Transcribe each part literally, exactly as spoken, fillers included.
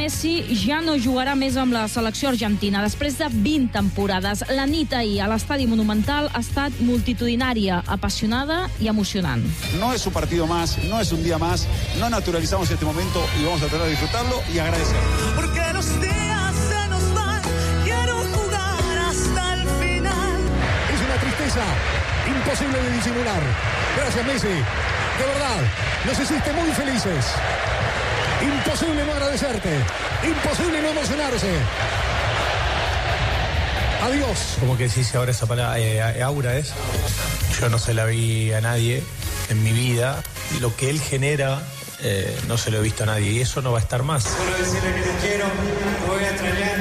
Messi ja no jugarà més amb la selecció argentina. Després de vint temporades, la nit ahir a l'Estadi Monumental ha estat multitudinària, apassionada i emocionant. No es un partido más, no es un día más, no naturalizamos este momento y vamos a tratar de disfrutarlo y agradecer. Porque los días se nos van, quiero jugar hasta el final. Es una tristeza imposible de disimular. Gracias, Messi. De verdad, nos hiciste muy felices. Imposible no agradecerte. Imposible no emocionarse. Adiós. Como que decís ahora esa palabra, eh, aura es. Yo no se la vi a nadie en mi vida. Lo que él genera eh, no se lo he visto a nadie y eso no va a estar más. Solo decirle que los quiero, los voy a extrañar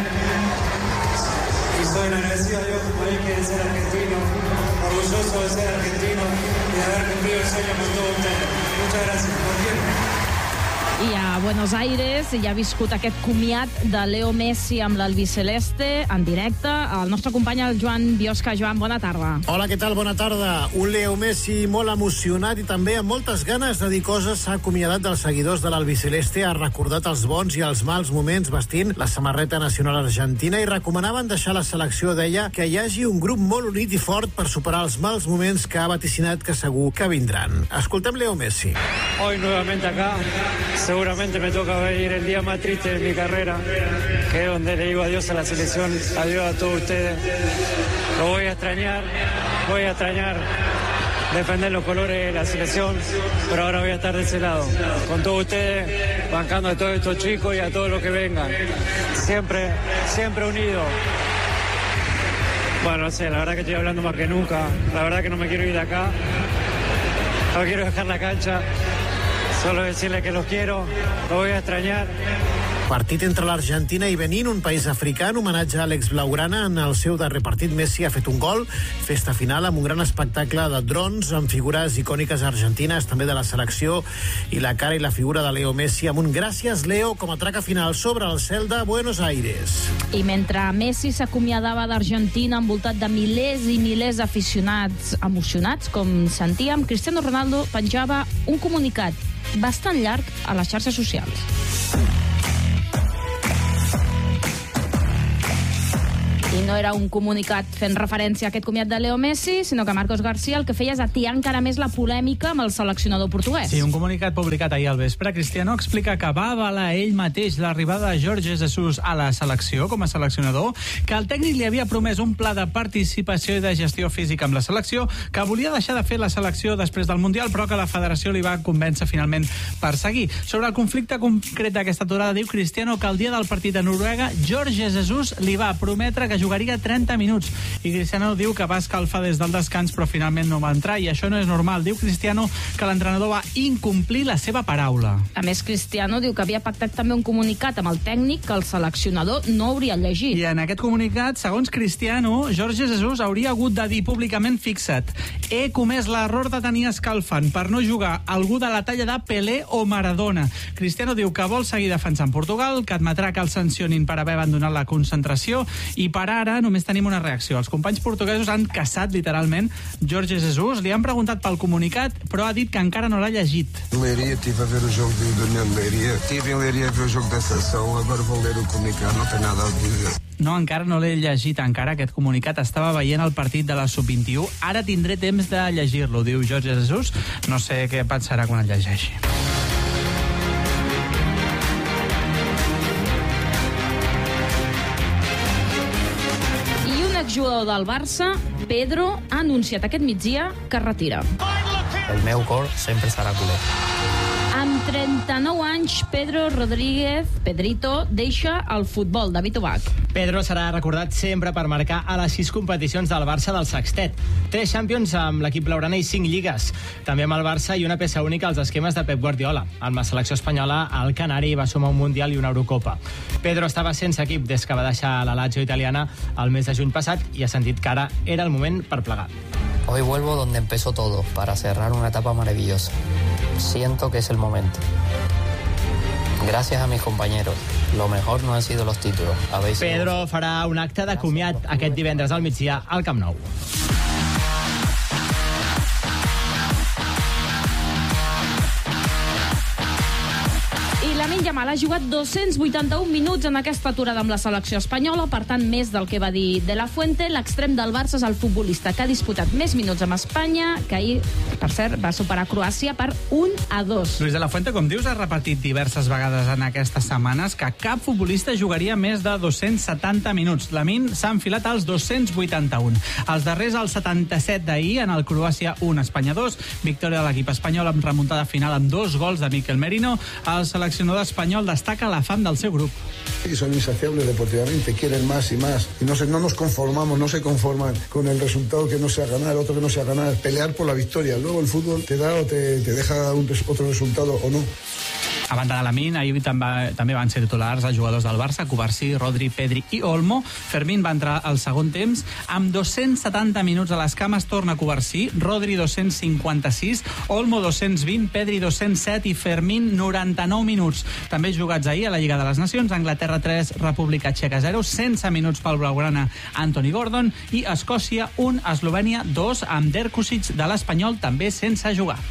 y soy agradecido a Dios por él que de ser argentino, orgulloso de ser argentino y de haber cumplido el sueño con todos ustedes. Muchas gracias, los quiero. I a Buenos Aires ja ha viscut aquest comiat de Leo Messi amb l'albiceleste en directe. El nostre company, el Joan Biosca. Joan, bona tarda. Hola, què tal? Bona tarda. Un Leo Messi molt emocionat i també amb moltes ganes de dir coses. S'ha acomiadat dels seguidors de l'albiceleste, ha recordat els bons i els mals moments vestint la samarreta nacional argentina i recomanaven deixar la selecció. Deia que hi hagi un grup molt unit i fort per superar els mals moments que ha vaticinat que segur que vindran. Escoltem Leo Messi. Hoy nuevamente acá. Seguramente me toca vivir el día más triste de mi carrera, que es donde le digo adiós a la selección, adiós a todos ustedes. Lo voy a extrañar, voy a extrañar defender los colores de la selección, pero ahora voy a estar de ese lado, con todos ustedes, bancando a todos estos chicos y a todos los que vengan. Siempre, siempre unidos. Bueno, no sé, la verdad que estoy hablando más que nunca, la verdad que no me quiero ir de acá, no quiero dejar la cancha. Solo decirle que los quiero, los voy a extrañar. Partit entre l'Argentina i Benín, un país africà, en homenatge a Àlex Blaugrana. En el seu darrer partit, Messi ha fet un gol. Festa final amb un gran espectacle de drons amb figures icòniques argentines, també de la selecció, i la cara i la figura de Leo Messi amb un gràcies, Leo, com a traca final sobre el cel de Buenos Aires. I mentre Messi s'acomiadava d'Argentina envoltat de milers i milers d'aficionats emocionats, com sentíem, Cristiano Ronaldo penjava un comunicat bastant llarg a les xarxes socials. I no era un comunicat fent referència a aquest comiat de Leo Messi, sinó que Marcos García el que feia és atiar encara més la polèmica amb el seleccionador portuguès. Sí, un comunicat publicat ahir al vespre. Cristiano explica que va avalar ell mateix l'arribada de Jorge Jesus a la selecció com a seleccionador, que el tècnic li havia promès un pla de participació i de gestió física amb la selecció, que volia deixar de fer la selecció després del Mundial, però que la federació li va convèncer finalment per seguir. Sobre el conflicte concret d'aquesta aturada, diu Cristiano que el dia del partit de Noruega, Jorge Jesus li va prometre que jugaria trenta minuts i Cristiano diu que va escalfar des del descans però finalment no va entrar i això no és normal. Diu Cristiano que l'entrenador va incomplir la seva paraula. A més, Cristiano diu que havia pactat també un comunicat amb el tècnic que el seleccionador no hauria llegit. I en aquest comunicat, segons Cristiano, Jorge Jesus hauria hagut de dir públicament fixa't: he comès l'error de tenir escalfant per no jugar algú de la talla de Pelé o Maradona. Cristiano diu que vol seguir defensant Portugal, que admetrà que el sancionin per haver abandonat la concentració i per ara només tenim una reacció. Els companys portuguesos han caçat literalment Jorge Jesus, li han preguntat pel comunicat, però ha dit que encara no l'ha llegit. Leiria, estive a ver o jogo de Daniel Leiria, estive em Leiria a ver o jogo da seleção, agora vou ler o comunicat, no té nada a dizer. No, encara no l'he llegit, encara aquest comunicat. Estava veient el partit de la sub vint-i-u, ara tindré temps de llegir-lo, diu Jorge Jesus. No sé què pensarà quan el llegeixi. Jugador del Barça, Pedro, ha anunciat aquest migdia que es retira. El meu cor sempre serà culer. Amb trenta-nou anys, Pedro Rodríguez, Pedrito, deixa el futbol. David Obac. Pedro serà recordat sempre per marcar a les sis competicions del Barça del sextet. Tres Champions amb l'equip blaugrana i cinc lligues. També amb el Barça i una peça única als esquemes de Pep Guardiola. Amb la selecció espanyola, el Canari va sumar un Mundial i una Eurocopa. Pedro estava sense equip des que va deixar la Lazio italiana el mes de juny passat i ha sentit que ara era el moment per plegar. Hoy vuelvo donde empezó todo, para cerrar una etapa maravillosa. Siento que es el momento. Gracias a mis compañeros. Lo mejor no han sido los títulos. Habéis Pedro farà un acte de comiat aquest divendres al migdia al Camp Nou. I la Lamine Yamal ha jugat dos-cents vuitanta-un minuts en aquesta aturada amb la selecció espanyola, per tant, més del que va dir De La Fuente. L'extrem del Barça és el futbolista que ha disputat més minuts amb Espanya, que ahir, per cert, va superar Croàcia per un a dos. Luis De La Fuente, com dius, ha repetit diverses vegades en aquestes setmanes que cap futbolista jugaria més de dos-cents setanta minuts. Lamine s'ha enfilat als dos-cents vuitanta-un. Els darrers, el setanta-set d'ahir, en el Croàcia un, Espanya dos. Victòria de l'equip espanyol amb remuntada final amb dos gols de Mikel Merino. El seleccionador espanyol destaca la fam del seu grup. Y son insaciables deportivamente, quieren más y más. Y no, se, no nos conformamos, no se conforman con el resultado que no sea ganar, otro que no sea ganar. Pelear por la victoria. Luego el fútbol te da o te, te deja un, otro resultado o no. A banda de Lamine, ahir també, també van ser titulars els jugadors del Barça, Cubarsí, Rodri, Pedri i Olmo. Fermín va entrar al segon temps amb dos-cents setanta minuts a les cames, torna Cubarsí, Rodri dos-cents cinquanta-sis, Olmo dos-cents vint, Pedri dos-cents set i Fermín noranta-nou minuts. També jugats ahir a la Lliga de les Nacions, Anglaterra tres, República Txeca zero, sense minuts pel blaugrana Anthony Gordon, i Escòcia un, Eslovènia dos, amb Derkusic de l'Espanyol també sense jugar.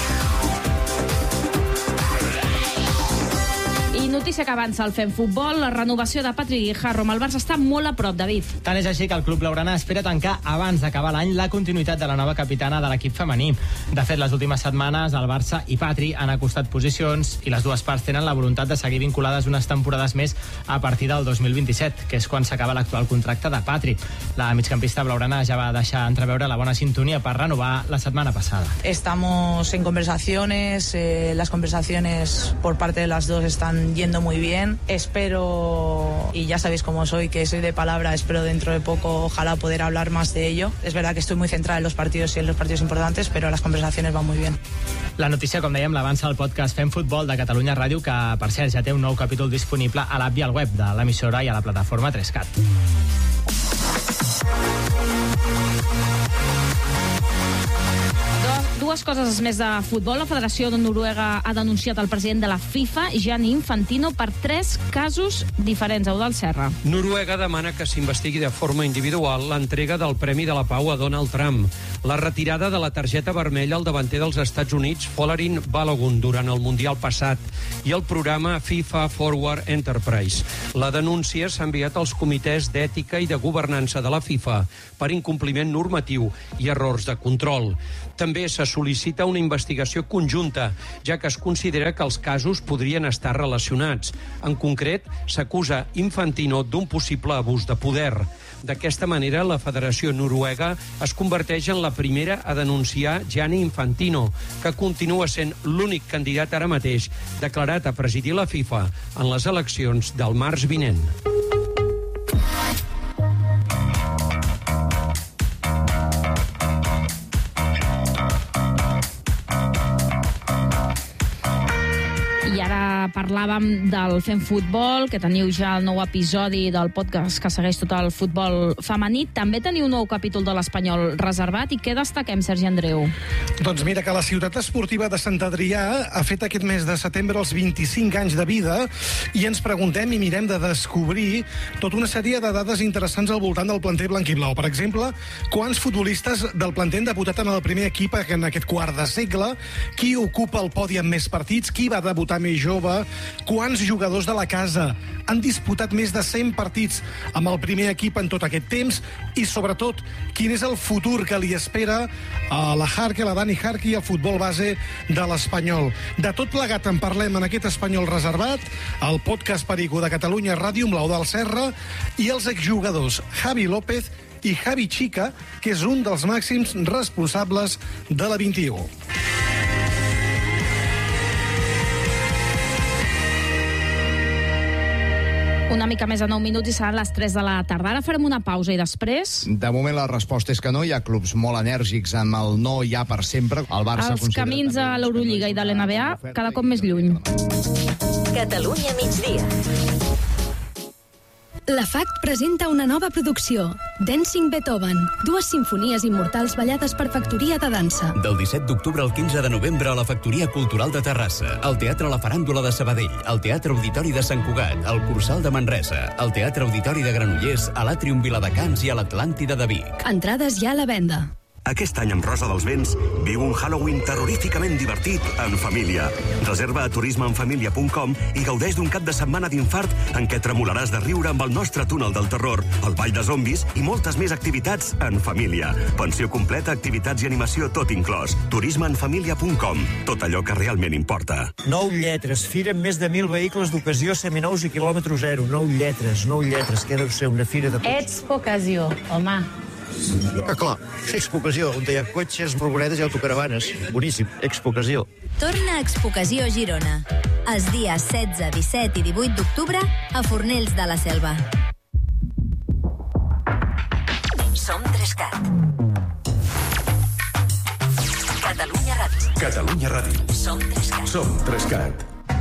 Notícia que avança al Fem Futbol, la renovació de Patrick Guijarro amb el Barça està molt a prop, David. Tant és així que el club blaugrana espera tancar abans d'acabar l'any la continuïtat de la nova capitana de l'equip femení. De fet, les últimes setmanes el Barça i Patri han acostat posicions i les dues parts tenen la voluntat de seguir vinculades unes temporades més a partir del dos mil vint-i-set, que és quan s'acaba l'actual contracte de Patri. La migcampista blaugrana ja va deixar entreveure la bona sintonia per renovar la setmana passada. Estamos en conversaciones, eh, las conversaciones por parte de las dos están yendo muy bien. Espero, y ya sabéis cómo soy, que soy de palabra, espero dentro de poco, ojalá poder hablar más de ello. Es verdad que estoy muy centrada en los partidos y en los partidos importantes, pero las conversaciones van muy bien. La notícia, com dèiem, l'avança el podcast Fem Futbol de Catalunya Ràdio, que, per cert, ja té un nou capítol disponible a l'app i al web de l'emissora i a la plataforma tres cat. Dues coses més de futbol. La Federació de Noruega ha denunciat el president de la FIFA, Gianni Infantino, per tres casos diferents. Eudald Serra. Noruega demana que s'investigui de forma individual l'entrega del Premi de la Pau a Donald Trump, la retirada de la targeta vermella al davanter dels Estats Units, Folarin Balogun, durant el Mundial passat, i el programa FIFA Forward Enterprise. La denúncia s'ha enviat als comitès d'ètica i de governança de la FIFA per incompliment normatiu i errors de control. També se sol·licita una investigació conjunta, ja que es considera que els casos podrien estar relacionats. En concret, s'acusa Infantino d'un possible abús de poder. D'aquesta manera, la Federació Noruega es converteix en la primera a denunciar Gianni Infantino, que continua sent l'únic candidat ara mateix declarat a presidir la FIFA en les eleccions del març vinent. Parlàvem del Fem Futbol, que teniu ja el nou episodi del podcast que segueix tot el futbol femení. També teniu un nou capítol de l'Espanyol reservat. I què destaquem, Sergi Andreu? Doncs mira que la ciutat esportiva de Sant Adrià ha fet aquest mes de setembre els vint-i-cinc anys de vida i ens preguntem i mirem de descobrir tota una sèrie de dades interessants al voltant del planter blanquiblau. Per exemple, quants futbolistes del planter han debutat en el primer equip en aquest quart de segle, qui ocupa el podi amb més partits, qui va debutar més jove, quants jugadors de la casa han disputat més de cent partits amb el primer equip en tot aquest temps i, sobretot, quin és el futur que li espera a la Jarque, a la Dani Jarque i al futbol base de l'Espanyol. De tot plegat en parlem en aquest Espanyol reservat, el podcast Perico de Catalunya Ràdio amb l'Eudald Serra i els exjugadors Javi López i Javi Chica, que és un dels màxims responsables de la vint-i-u. Una mica més de nou minuts i seran les tres de la tarda. Ara farem una pausa i després... De moment la resposta és que no. Hi ha clubs molt enèrgics amb el no ja per sempre. El Barça Els camins a l'Eurolliga i de l'N B A cada cop més lluny. Catalunya migdia. La F A C presenta una nova producció, Dancing Beethoven, dues simfonies immortals ballades per Factoria de Dansa. Del disset d'octubre al quinze de novembre a la Factoria Cultural de Terrassa, al Teatre La Faràndula de Sabadell, al Teatre Auditori de Sant Cugat, al Cursal de Manresa, al Teatre Auditori de Granollers, a l'Àtrium Viladecans i a l'Atlàntida de Vic. Entrades ja a la venda. Aquest any amb Rosa dels Vents viu un Halloween terroríficament divertit en família. Reserva a turisme en família punt com i gaudeix d'un cap de setmana d'infart en què tremolaràs de riure amb el nostre túnel del terror, el ball de zombis i moltes més activitats en família. Pensió completa, activitats i animació tot inclòs. turisme en família punt com. Tot allò que realment importa. Nou lletres. Fira amb més de mil vehicles d'ocasió seminous i quilòmetre zero. Nou lletres, nou lletres. Què deu ser una fira de... Expo Ocasió, home. Ah, clar, Expo Ocasió, on hi ha cotxes, furgonetes i autocaravanes. Boníssim, Expo Ocasió. Torna a Expo Ocasió Girona. Els dies setze, disset i divuit d'octubre a Fornells de la Selva. Som Trescat. Catalunya Ràdio. Catalunya Ràdio. Som Trescat. Som Trescat.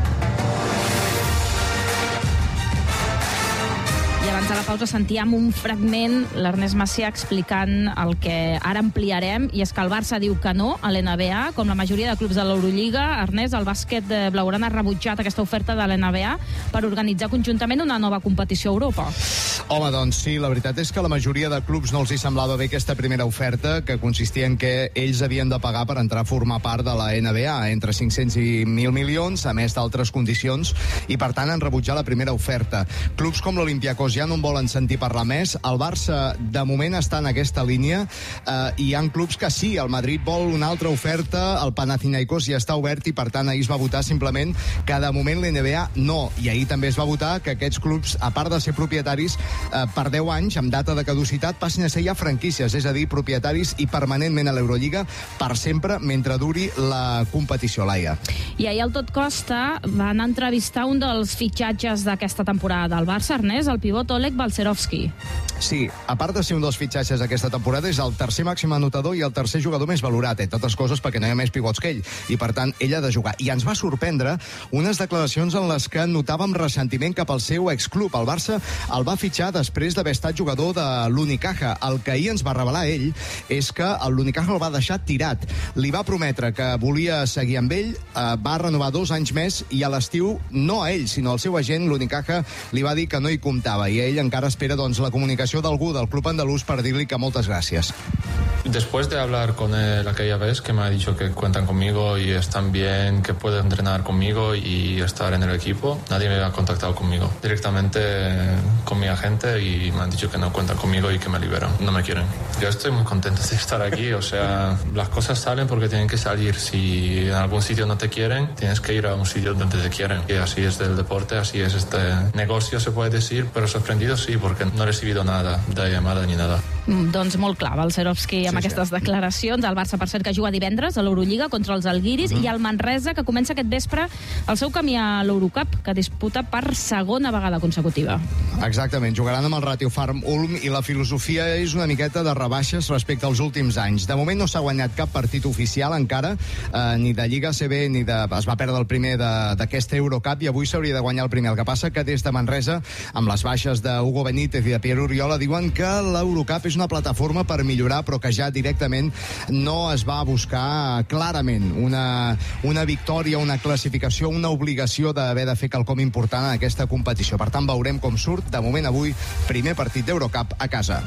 I abans de la pausa sentíem un fragment, l'Ernest Macià explicant el que ara ampliarem, i és que el Barça diu que no a l'N B A, com la majoria de clubs de l'Eurolliga. Ernest, el bàsquet blaugrana ha rebutjat aquesta oferta de l'N B A per organitzar conjuntament una nova competició a Europa. Home, doncs sí, la veritat és que la majoria de clubs no els hi semblava bé aquesta primera oferta, que consistia en que ells havien de pagar per entrar a formar part de la N B A, entre cinc-cents i mil milions, a més d'altres condicions, i per tant han rebutjat la primera oferta. Clubs com l'Olympiacos ja no en volen sentir parlar més. El Barça, de moment, està en aquesta línia. Eh, hi ha clubs que sí. El Madrid vol una altra oferta, el Panathinaikos ja està obert i, per tant, ahir es va votar simplement que, de moment, l'N B A no. I ahir també es va votar que aquests clubs, a part de ser propietaris, eh, per deu anys, amb data de caducitat, passin a ser ja franquícies, és a dir, propietaris i permanentment a l'Eurolliga per sempre, mentre duri la competició, Laia. I ahir al Tot Costa van entrevistar un dels fitxatges d'aquesta temporada del Barça, Ernest, el pivot Oleg Balcerovski. Sí, a part de ser un dels fitxatges d'aquesta temporada, és el tercer màxim anotador i el tercer jugador més valorat, entre totes coses perquè no hi ha més pivots que ell, i per tant ell ha de jugar. I ens va sorprendre unes declaracions en les que notàvem ressentiment cap al seu exclub. El Barça el va fitxar després d'haver estat jugador de l'Unicaja. El que ahir ens va revelar ell és que l'Unicaja el va deixar tirat. Li va prometre que volia seguir amb ell, eh, va renovar dos anys més i a l'estiu, no a ell, sinó al seu agent, l'Unicaja, li va dir que no hi comptava i ell encara espera doncs, la comunicació d'algú del club andalús per dir-li que moltes gràcies. Después de hablar con él aquella vez, que me ha dicho que cuentan conmigo y están bien, que puede entrenar conmigo y estar en el equipo, nadie me ha contactado conmigo. Directamente con mi agente y me han dicho que no cuentan conmigo y que me liberan. No me quieren. Yo estoy muy contento de estar aquí, o sea, las cosas salen porque tienen que salir. Si en algún sitio no te quieren, tienes que ir a un sitio donde te quieren. Y así es del deporte, así es este negocio, se puede decir, pero sorprendido sí, porque no he recibido nada de llamada ni nada. Mm, doncs molt clar, Balcerovski amb sí, aquestes sí. declaracions. El Barça, per cert, que juga divendres a l'Eurolliga contra els Alguiris, mm -hmm. i el Manresa, que comença aquest vespre el seu camí a l'Eurocup, que disputa per segona vegada consecutiva. Exactament, jugaran amb el Ratio Farm Ulm i la filosofia és una miqueta de rebaixes respecte als últims anys. De moment no s'ha guanyat cap partit oficial encara, eh, ni de Lliga A C B, ni de... es va perdre el primer d'aquest Eurocup i avui s'hauria de guanyar el primer. El que passa que des de Manresa, amb les baixes d'Hugo Benítez i de Pierre Oriola, diuen que l'Eurocup és una plataforma per millorar, però que ja directament no es va buscar clarament una, una victòria, una classificació, una obligació d'haver de fer quelcom important en aquesta competició. Per tant, veurem com surt. De moment, avui, primer partit d'Eurocup a casa.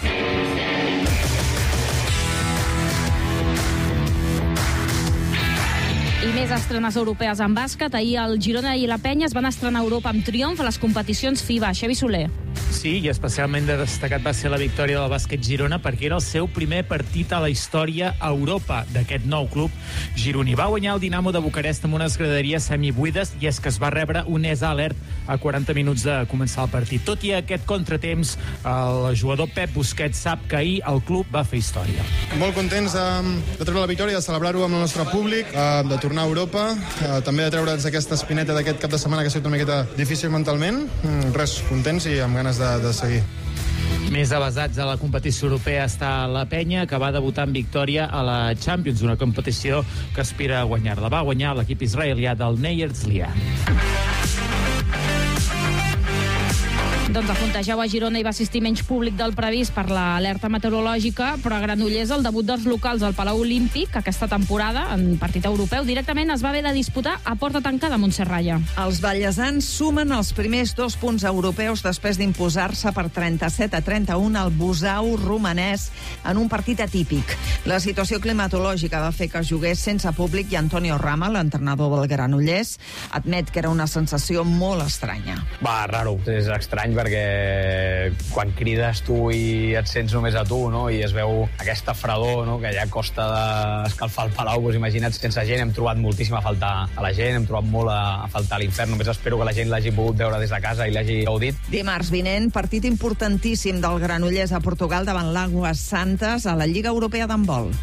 I més estrenes europees en bàsquet. Ahir el Girona i la Penya es van estrenar a Europa amb triomf a les competicions FIBA. Xavi Soler. Sí, i especialment de destacat va ser la victòria del bàsquet Girona perquè era el seu primer partit a la història a Europa d'aquest nou club gironí. Va guanyar el Dinamo de Bucarest amb unes graderies semibuides i és que es va rebre un E S A alert a quaranta minuts de començar el partit. Tot i aquest contratemps, el jugador Pep Busquets sap que ahir el club va fer història. Molt contents de, de treure la victòria, de celebrar-ho amb el nostre públic, de tornar a Europa, també de treure'ns aquesta espineta d'aquest cap de setmana que ha sigut una miqueta difícil mentalment. Res, contents i amb ganes de, de seguir. Més avasats a la competició europea està la Penya, que va debutar en victòria a la Champions, una competició que aspira a guanyar-la. Va guanyar l'equip israelià del Ney Herzliya. Doncs a Fontejau, a Girona, hi va assistir menys públic del previst per l'alerta meteorològica, però a Granollers el debut dels locals al Palau Olímpic aquesta temporada, en partit europeu, directament es va haver de disputar a porta tancada a Montserralla. Els ballesans sumen els primers dos punts europeus després d'imposar-se per trenta-set a trenta-un al Busau romanès en un partit atípic. La situació climatològica va fer que jugués sense públic i Antonio Rama, l'entrenador del Granollers, admet que era una sensació molt estranya. Va, raro. És estrany perquè quan crides tu i et sents només a tu, no?, i es veu aquesta fredor, no?, que ja costa d'escalfar el Palau, doncs imagina't sense gent. Hem trobat moltíssim a faltar a la gent, hem trobat molt a, a faltar a l'infern. Només espero que la gent l'hagi pogut veure des de casa i l'hagi gaudit. Dimarts vinent, partit importantíssim del Granollers a Portugal davant l'Aguas Santes a la Lliga Europea d'handbol.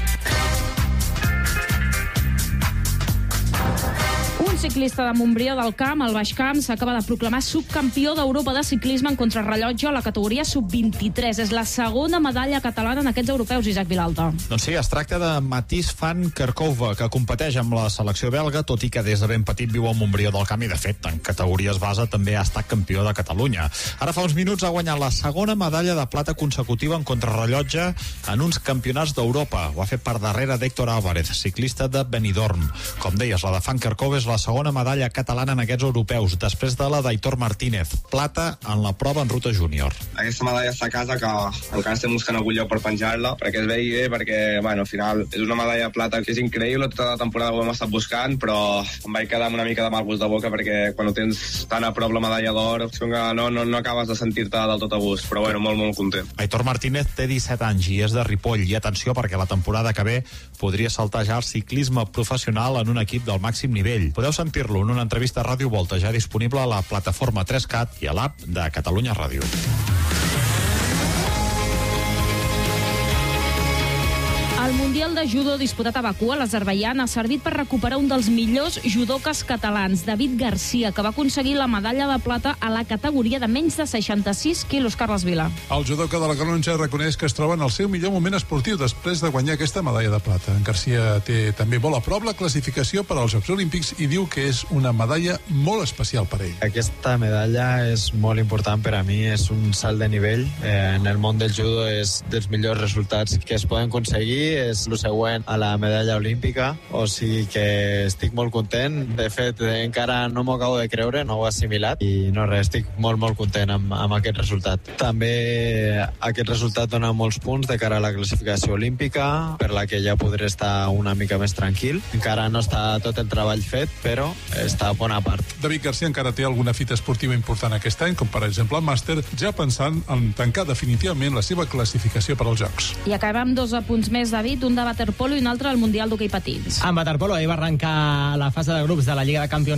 Un ciclista de Montbrió del Camp, al Baix Camp, s'acaba de proclamar subcampió d'Europa de ciclisme en contrarrellotge a la categoria sub vint-i-tres. És la segona medalla catalana en aquests europeus, Isaac Vilalta. Doncs sí, es tracta de Matisse van Kerkhove, que competeix amb la selecció belga, tot i que des de ben petit viu a Montbrió del Camp i, de fet, en categories base també ha estat campió de Catalunya. Ara fa uns minuts ha guanyat la segona medalla de plata consecutiva en contrarrellotge en uns campionats d'Europa. Ho ha fet per darrere d'Héctor Álvarez, ciclista de Benidorm. Com deies, la de van Kerkhove és la segona medalla catalana en aquests europeus, després de la d'Aitor Martínez, plata en la prova en ruta júnior. Aquesta medalla està a casa, que encara estem buscant algun lloc per penjar-la, perquè es vegi bé, perquè, bueno, al final és una medalla de plata que és increïble, tota la temporada ho hem estat buscant, però em vaig quedar amb una mica de mal gust de boca, perquè quan ho tens tan a prop la medalla d'or, no, no, no acabes de sentir-te del tot a gust, però bueno, molt, molt content. Aitor Martínez té disset anys i és de Ripoll, i atenció perquè la temporada que ve podria saltar ja el ciclisme professional en un equip del màxim nivell. Podeu sentir-lo en una entrevista a Ràdio Volta, ja disponible a la plataforma tres cat i a l'app de Catalunya Ràdio. El Mundial de Judo disputat a Bakú, a l'Azerbaidjan, ha servit per recuperar un dels millors judoques catalans, David Garcia, que va aconseguir la medalla de plata a la categoria de menys de seixanta-sis quilos. Carles Vila. El judoca de la Canonja reconeix que es troba en el seu millor moment esportiu després de guanyar aquesta medalla de plata. Garcia té també molt a prop la classificació per als Jocs Olímpics i diu que és una medalla molt especial per ell. Aquesta medalla és molt important per a mi, és un salt de nivell. Eh, en el món del judo és dels millors resultats que es poden aconseguir, és el següent a la medalla olímpica, o sigui que estic molt content. De fet, encara no m'ho acabo de creure, no ho he assimilat, i no res, estic molt, molt content amb, amb aquest resultat. També aquest resultat dona molts punts de cara a la classificació olímpica, per la que ja podré estar una mica més tranquil. Encara no està tot el treball fet, però està a bona part. David Garcia encara té alguna fita esportiva important aquest any, com per exemple el màster, ja pensant en tancar definitivament la seva classificació per als Jocs. I acabem dos apunts més, David, un de waterpolo i un altre al Mundial d'hoquei patins. En waterpolo ahir va arrencar la fase de grups de la Lliga de Campions